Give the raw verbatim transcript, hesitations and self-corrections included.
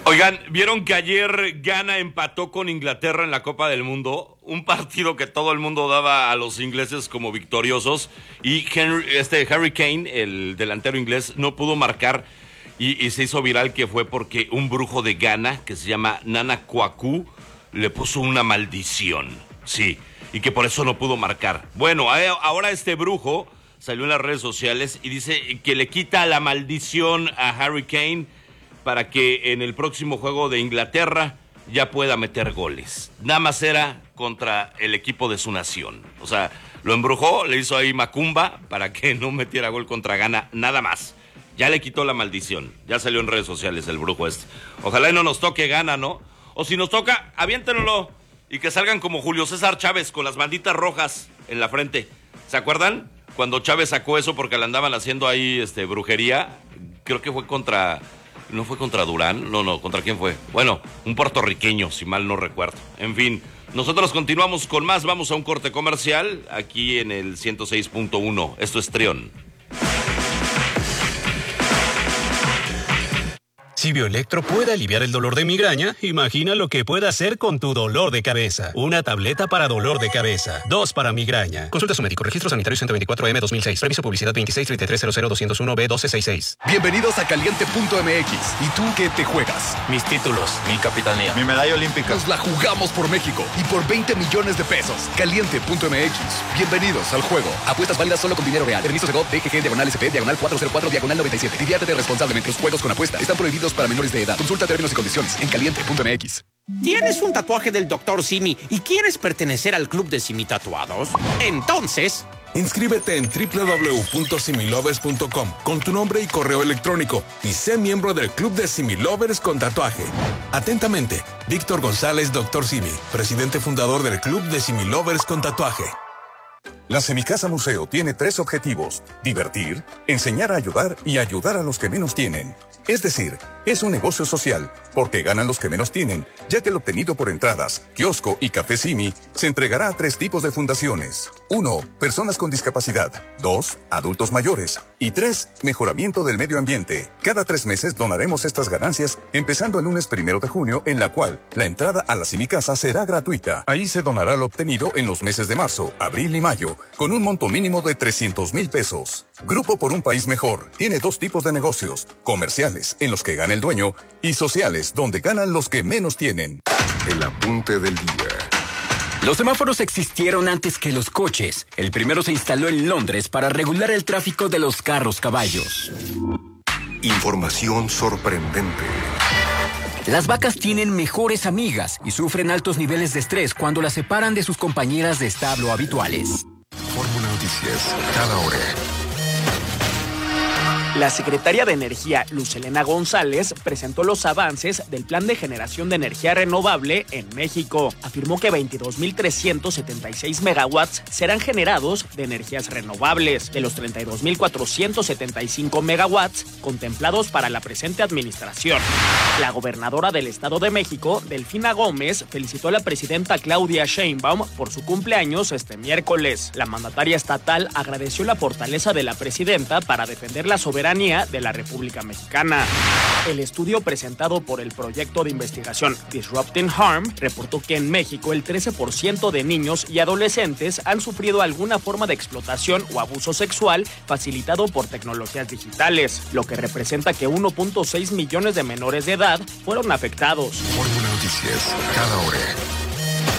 Oigan, ¿vieron que ayer Ghana empató con Inglaterra en la Copa del Mundo? Un partido que todo el mundo daba a los ingleses como victoriosos. Y Henry, este Harry Kane, el delantero inglés, no pudo marcar y, y se hizo viral que fue porque un brujo de Ghana, que se llama Nana Kwaku, le puso una maldición. Sí, y que por eso no pudo marcar. Bueno, ahora este brujo salió en las redes sociales y dice que le quita la maldición a Harry Kane para que en el próximo juego de Inglaterra ya pueda meter goles. Nada más era contra el equipo de su nación. O sea, lo embrujó, le hizo ahí macumba para que no metiera gol contra Ghana, nada más. Ya le quitó la maldición. Ya salió en redes sociales el brujo este. Ojalá y no nos toque Ghana, ¿no? O si nos toca, aviéntenlo y que salgan como Julio César Chávez con las banditas rojas en la frente. ¿Se acuerdan? Cuando Chávez sacó eso porque le andaban haciendo ahí este, brujería. Creo que fue contra... ¿No fue contra Durán? No, no, ¿contra quién fue? Bueno, un puertorriqueño, si mal no recuerdo. En fin, nosotros continuamos con más. Vamos a un corte comercial aquí en el ciento seis punto uno. Esto es Trión. Si Bioelectro puede aliviar el dolor de migraña, imagina lo que puede hacer con tu dolor de cabeza. Una tableta para dolor de cabeza, dos para migraña. Consulta a su médico. Registro sanitario ciento veinticuatro M dos mil seis. Reviso publicidad veintiséis treinta y tres cero cero doscientos uno B doce sesenta y seis. Bienvenidos a Caliente punto M X. ¿Y tú qué te juegas? Mis títulos, mi capitanía, mi medalla olímpica. Nos la jugamos por México y por veinte millones de pesos. Caliente punto M X. Bienvenidos al juego. Apuestas válidas solo con dinero real. Permiso Segov, D G G, diagonal S P, diagonal cuatrocientos cuatro, diagonal noventa y siete. Diviértete responsablemente. Los juegos con apuesta están prohibidos para menores de edad. Consulta términos y condiciones en caliente punto M X. ¿Tienes un tatuaje del doctor Simi y quieres pertenecer al club de Simi Tatuados? Entonces... inscríbete en doble u doble u doble u punto similovers punto com con tu nombre y correo electrónico y sé miembro del club de Similovers con tatuaje. Atentamente, Víctor González, doctor Simi, presidente fundador del club de Similovers con tatuaje. La Semicasa Museo tiene tres objetivos: divertir, enseñar a ayudar y ayudar a los que menos tienen. Es decir, es un negocio social, porque ganan los que menos tienen, ya que el obtenido por entradas, kiosco y café Simi se entregará a tres tipos de fundaciones. Uno, personas con discapacidad. Dos, adultos mayores. Y tres, mejoramiento del medio ambiente. Cada tres meses donaremos estas ganancias, empezando el lunes primero de junio, en la cual la entrada a la Semicasa será gratuita. Ahí se donará lo obtenido en los meses de marzo, abril y mayo, con un monto mínimo de trescientos mil pesos. Grupo por un País Mejor tiene dos tipos de negocios: comerciales, en los que gana el dueño, y sociales, donde ganan los que menos tienen. El apunte del día. Los semáforos existieron antes que los coches. El primero se instaló en Londres para regular el tráfico de los carros caballos. Información sorprendente. Las vacas tienen mejores amigas y sufren altos niveles de estrés cuando las separan de sus compañeras de establo habituales. Fórmula Noticias, cada hora. La secretaria de Energía, Luz Helena González, presentó los avances del Plan de Generación de Energía Renovable en México. Afirmó que veintidós mil trescientos setenta y seis megawatts serán generados de energías renovables, de los treinta y dos mil cuatrocientos setenta y cinco megawatts contemplados para la presente administración. La gobernadora del Estado de México, Delfina Gómez, felicitó a la presidenta Claudia Sheinbaum por su cumpleaños este miércoles. La mandataria estatal agradeció la fortaleza de la presidenta para defender la soberanía de la República Mexicana. El estudio presentado por el proyecto de investigación Disrupting Harm reportó que en México el trece por ciento de niños y adolescentes han sufrido alguna forma de explotación o abuso sexual facilitado por tecnologías digitales, lo que representa que uno punto seis millones de menores de edad fueron afectados. Fórmula Noticias, cada hora.